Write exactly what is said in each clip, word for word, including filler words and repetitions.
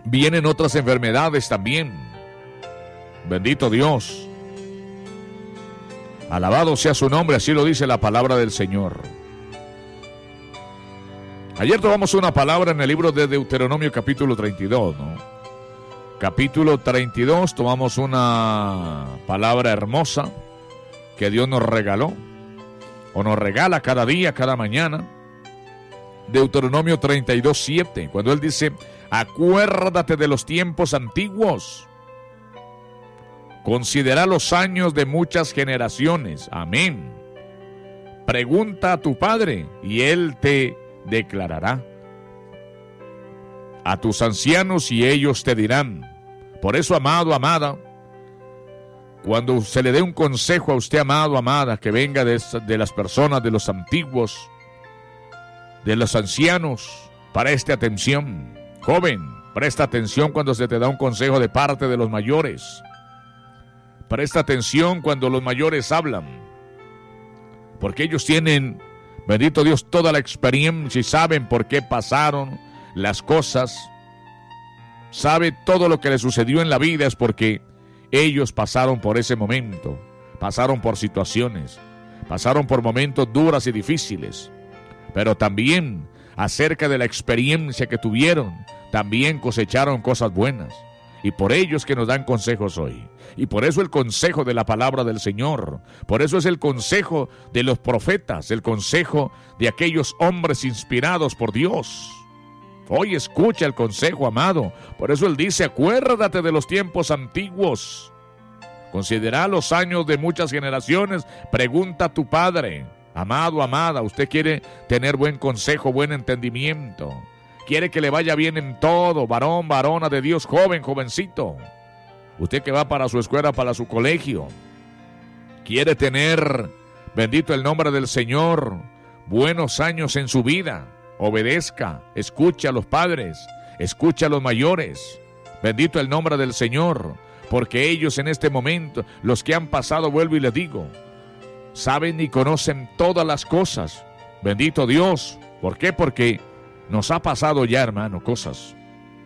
Vienen otras enfermedades también. Bendito Dios. Alabado sea su nombre, así lo dice la palabra del Señor. Ayer tomamos una palabra en el libro de Deuteronomio capítulo treinta y dos, ¿no? Capítulo treinta y dos, tomamos una palabra hermosa que Dios nos regaló, o nos regala cada día, cada mañana. Deuteronomio treinta y dos, siete, cuando Él dice: acuérdate de los tiempos antiguos, considera los años de muchas generaciones. Amén. Pregunta a tu padre y él te declarará, a tus ancianos y ellos te dirán. Por eso, amado, amada, cuando se le dé un consejo a usted, amado, amada, que venga de, de las personas, de los antiguos, de los ancianos, preste atención. Joven, presta atención cuando se te da un consejo de parte de los mayores. Presta atención cuando los mayores hablan, porque ellos tienen, bendito Dios, toda la experiencia y saben por qué pasaron las cosas. Sabe todo lo que le sucedió en la vida, es porque ellos pasaron por ese momento, pasaron por situaciones, pasaron por momentos duros y difíciles, pero también acerca de la experiencia que tuvieron, también cosecharon cosas buenas. Y por ello es que nos dan consejos hoy. Y por eso el consejo de la palabra del Señor. Por eso es el consejo de los profetas, el consejo de aquellos hombres inspirados por Dios. Hoy escucha el consejo, amado. Por eso Él dice: acuérdate de los tiempos antiguos. Considera los años de muchas generaciones. Pregunta a tu padre. Amado, amada, usted quiere tener buen consejo, buen entendimiento. Quiere que le vaya bien en todo, varón, varona de Dios, joven, jovencito. Usted que va para su escuela, para su colegio. Quiere tener, bendito el nombre del Señor, buenos años en su vida. Obedezca, escucha a los padres, escucha a los mayores. Bendito el nombre del Señor, porque ellos en este momento, los que han pasado, vuelvo y les digo, saben y conocen todas las cosas. Bendito Dios. ¿Por qué? Porque nos ha pasado ya, hermano, cosas.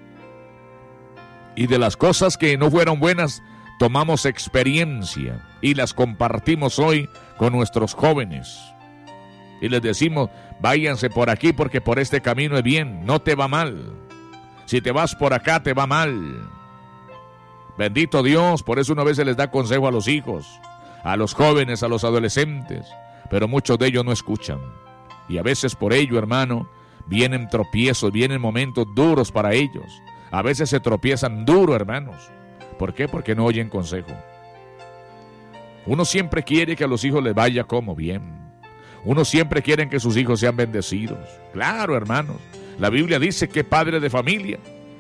Y de las cosas que no fueron buenas, tomamos experiencia y las compartimos hoy con nuestros jóvenes. Y les decimos: váyanse por aquí porque por este camino es bien, no te va mal. Si te vas por acá, te va mal. Bendito Dios, por eso una vez se les da consejo a los hijos, a los jóvenes, a los adolescentes, pero muchos de ellos no escuchan. Y a veces por ello, hermano, vienen tropiezos, vienen momentos duros para ellos. A veces se tropiezan duro, hermanos. ¿Por qué? Porque no oyen consejo. Uno siempre quiere que a los hijos les vaya como bien. Uno siempre quiere que sus hijos sean bendecidos. Claro, hermanos. La Biblia dice que padre de familia,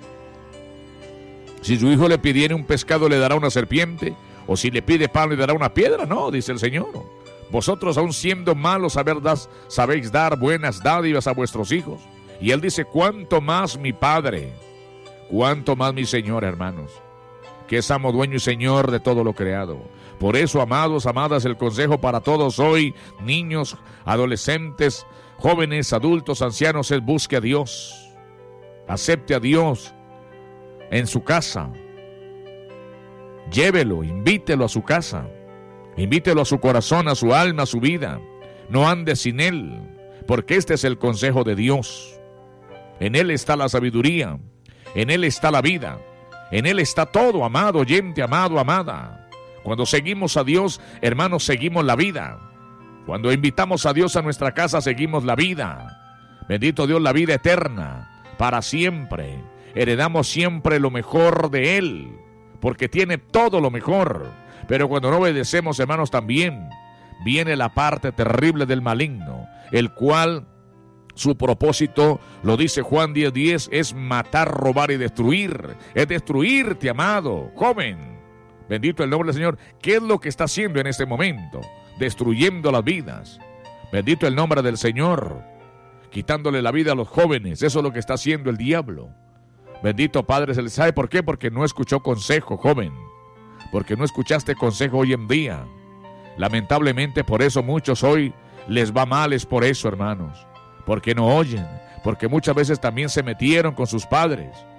si su hijo le pidiera un pescado, le dará una serpiente, o si le pide pan, le dará una piedra. No, dice el Señor. Vosotros, aun siendo malos, sabéis dar buenas dádivas a vuestros hijos. Y Él dice: cuánto más mi Padre, cuánto más mi Señor, hermanos, que es amo, dueño y Señor de todo lo creado. Por eso, amados, amadas, el consejo para todos hoy, niños, adolescentes, jóvenes, adultos, ancianos, es: busque a Dios. Acepte a Dios en su casa. Llévelo, invítelo a su casa. Invítelo a su corazón, a su alma, a su vida. No ande sin Él, porque este es el consejo de Dios. En Él está la sabiduría, en Él está la vida, en Él está todo, amado oyente, amado, amada. Cuando seguimos a Dios, hermanos, seguimos la vida. Cuando invitamos a Dios a nuestra casa, seguimos la vida. Bendito Dios, la vida eterna, para siempre. Heredamos siempre lo mejor de Él, porque tiene todo lo mejor. Pero cuando no obedecemos, hermanos, también viene la parte terrible del maligno, el cual su propósito, lo dice Juan diez diez, es matar, robar y destruir. Es destruirte, amado, joven. Bendito el nombre del Señor. ¿Qué es lo que está haciendo en este momento? Destruyendo las vidas. Bendito el nombre del Señor. Quitándole la vida a los jóvenes. Eso es lo que está haciendo el diablo. Bendito Padre Celestial. ¿Sabe por qué? Porque no escuchó consejo, joven. Porque no escuchaste consejo hoy en día. Lamentablemente por eso muchos hoy les va mal, es por eso, hermanos. Porque no oyen, porque muchas veces también se metieron con sus padres.